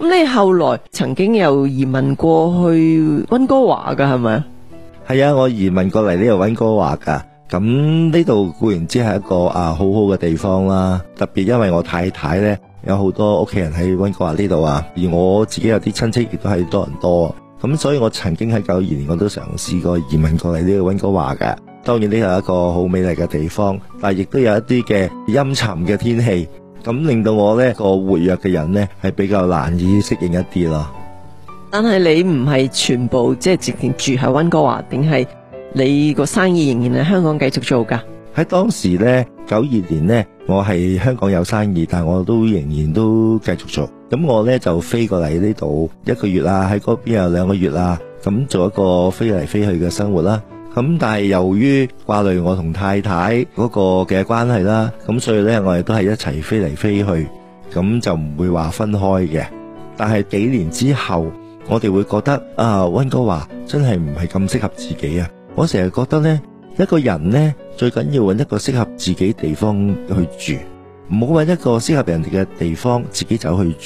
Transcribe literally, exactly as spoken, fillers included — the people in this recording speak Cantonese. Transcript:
咁你後來曾經又移民過去溫哥華噶係咪啊？ 係啊，我移民過嚟呢度溫哥華噶。咁呢度固然之係一個啊好好嘅地方啦，特別因為我太太呢，有好多屋企人喺溫哥華呢度啊，而我自己有啲親戚亦都喺多倫多，咁所以我曾經喺九二年我都嘗試過移民過嚟呢度溫哥華嘅。當然呢度係一個好美麗嘅地方，但係亦都有一啲嘅陰沉嘅天氣，咁令到我呢個活躍嘅人呢係比較難以適應一啲咯。 但係你唔係全部即係直接住喺溫哥華，定係你個生意仍然喺香港繼續做噶？ 喺當時呢，九二年呢，我係香港有生意，但我都仍然都繼續做。咁我呢就飛過嚟呢度一個月啦，喺嗰邊有兩個月啦，咁做一個飛嚟飛去嘅生活啦。咁但係由於掛慮我同太太嗰個嘅關係啦，咁所以呢，我哋都係一齊飛嚟飛去，咁就唔會話分開嘅。但係幾年之後，我哋會覺得啊，溫哥華真係唔係咁適合自己啊！我成日覺得呢，一個人呢，最緊要揾一個適合自己地方去住，唔好揾一個適合人哋嘅地方自己走去住。